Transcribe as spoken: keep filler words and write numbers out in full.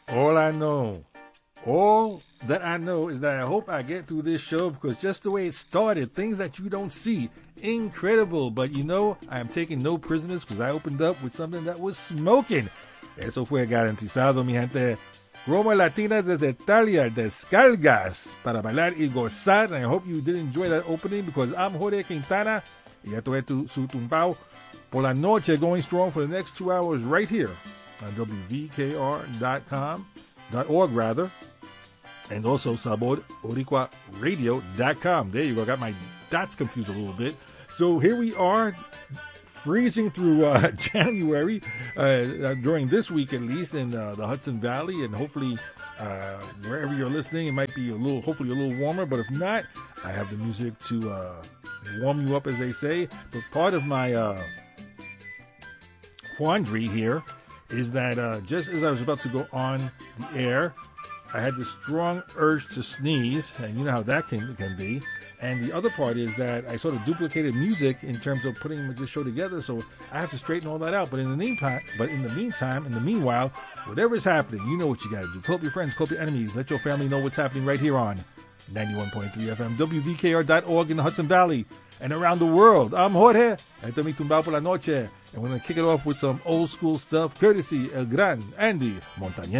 All I know, all that I know is that I hope I get through this show because just the way it started, things that you don't see, incredible. But you know, I am taking no prisoners because I opened up with something that was smoking. Eso fue garantizado, mi gente. Roma Latina desde Italia, descargas para bailar y gozar. And I hope you did enjoy that opening because I'm Jorge Quintana. Y esto es tu, su tumbao por la noche, going strong for the next two hours right here on W V K R dot com, dot org rather, and also Sabor Boricua Radio dot com. There you go. I got my dots confused a little bit. So here we are, freezing through uh, January, uh, during this week at least, in uh, the Hudson Valley, and hopefully uh, wherever you're listening, it might be a little, hopefully a little warmer. But if not, I have the music to uh, warm you up, as they say. But part of my uh, quandary here is that uh, just as I was about to go on the air, I had this strong urge to sneeze, and you know how that can can be. And the other part is that I sort of duplicated music in terms of putting this show together, so I have to straighten all that out. But in the meantime, but in the meantime, in the meanwhile, whatever is happening, you know what you got to do. Call up your friends, call up your enemies, let your family know what's happening right here on ninety-one point three F M, W V K R dot org in the Hudson Valley and around the world. I'm Jorge. Esto es mi tumbao por la noche, and we're going to kick it off with some old school stuff, courtesy El Gran Andy Montañez.